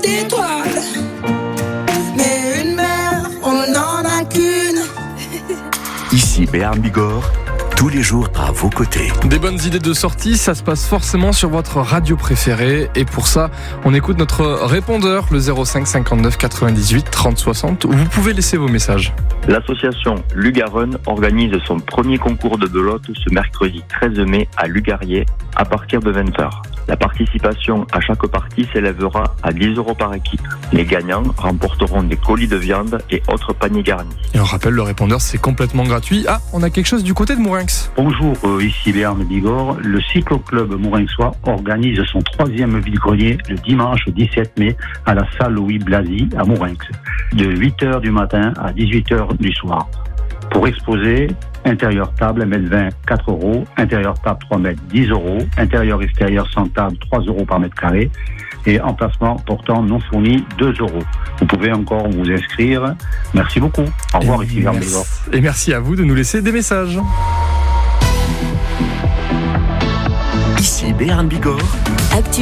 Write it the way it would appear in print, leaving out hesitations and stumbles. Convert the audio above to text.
d'étoiles. Mais une mère, on n'en a qu'une. Ici Béarn Bigorre, tous les jours à vos côtés. Des bonnes idées de sortie, ça se passe forcément sur votre radio préférée. Et pour ça, on écoute notre répondeur, le 05 59 98 30 60, où vous pouvez laisser vos messages. L'association Lugaronne organise son premier concours de belote ce mercredi 13 mai à Lugarier à partir de 20h. La participation à chaque partie s'élèvera à 10 € par équipe. Les gagnants remporteront des colis de viande et autres paniers garnis. Et on rappelle, le répondeur, c'est complètement gratuit. Ah, on a quelque chose du côté de Mourinx. Bonjour, ici Béarn Bigorre. Le cyclo-club Mourinxois organise son 3e vide-grenier le dimanche 17 mai à la salle Louis Blasi à Mourinx, de 8h du matin à 18h du soir. Pour exposer, intérieur table 1m20 4 €, intérieur table 3 mètres 10 €, intérieur extérieur sans table 3 € par mètre carré et emplacement portant non fourni 2 €. Vous pouvez encore vous inscrire. Merci beaucoup. Au revoir, ici Béarn Bigorre. Et merci à vous de nous laisser des messages. Ici Béarn Bigorre.